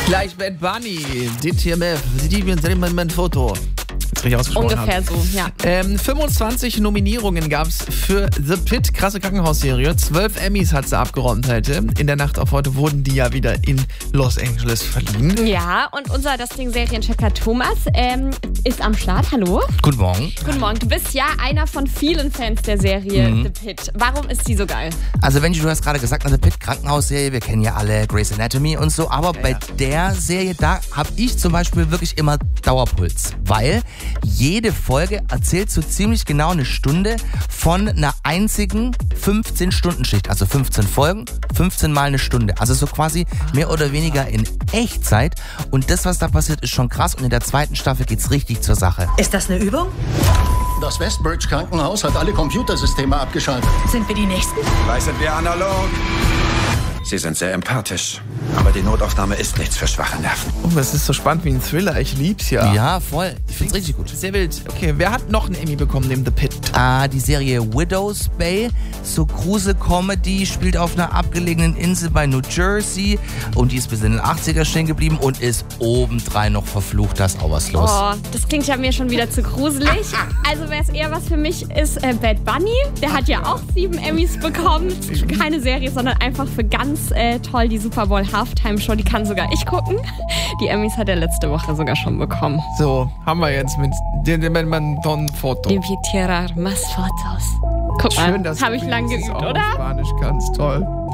Gleich Bad Bunny, DTMF, Sie nehmen mein Foto. Richtig ausgesprochen Ungefähr habe. so, ja. 25 Nominierungen gab es für The Pitt, krasse Krankenhausserie. 12 Emmys hat sie abgeräumt heute. In der Nacht auf heute wurden die ja wieder in Los Angeles verliehen. Ja, und unser Serienchecker Thomas ist am Start. Hallo. Guten Morgen. Guten Morgen. Du bist ja einer von vielen Fans der Serie The Pitt. Warum ist die so geil? Also du hast gerade gesagt, The Pitt, Krankenhausserie, wir kennen ja alle Grey's Anatomy und so, aber bei der Serie, da habe ich zum Beispiel wirklich immer Dauerpuls, weil jede Folge erzählt so ziemlich genau eine Stunde von einer einzigen 15-Stunden-Schicht, also 15 Folgen, 15 mal eine Stunde, also so quasi mehr oder weniger in Echtzeit, und das, was da passiert, ist schon krass, und in der zweiten Staffel geht's richtig zur Sache. Ist das eine Übung? Das Westbridge Krankenhaus hat alle Computersysteme abgeschaltet. Sind wir die Nächsten? Gleich sind wir analog. Sie sind sehr empathisch, aber die Notaufnahme ist nichts für schwache Nerven. Oh, das ist so spannend wie ein Thriller. Ich lieb's ja. Ja, voll. Ich find's richtig gut. Sehr wild. Okay, wer hat noch einen Emmy bekommen neben The Pitt? Die Serie Widow's Bay, so Grusel-Comedy, spielt auf einer abgelegenen Insel bei New Jersey, und die ist bis in den 80er stehen geblieben und ist obendrein noch verflucht, da ist auch was los. Oh, das klingt ja mir schon wieder zu gruselig. Also wäre es eher was für mich, ist Bad Bunny. Der hat ja auch 7 Emmys bekommen. Keine Serie, sondern einfach für ganz toll die Super Bowl Halftime Show. Die kann sogar ich gucken. Die Emmys hat er letzte Woche sogar schon bekommen. So, haben wir jetzt mit dem Foto. Tirar más Fotos. Guck Schön, mal, dass habe du ich lang wenigstens geübt, auch oder? Spanisch kannst, toll.